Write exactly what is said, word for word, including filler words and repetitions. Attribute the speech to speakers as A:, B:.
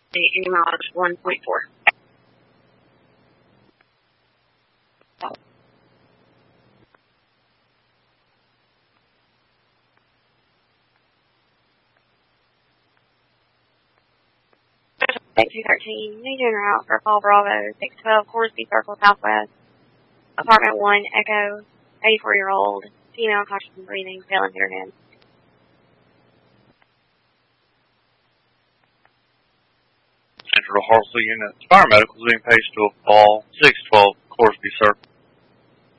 A: Air mileage one point four. two thirteen, maintain route for Paul Bravo, six twelve, Hornsby Circle Southwest, apartment one, Echo, eighty-four-year-old, female, conscious and breathing, failing internet.
B: Central Horsley Unit, fire medical is being paged to a Paul, six twelve, Hornsby Circle.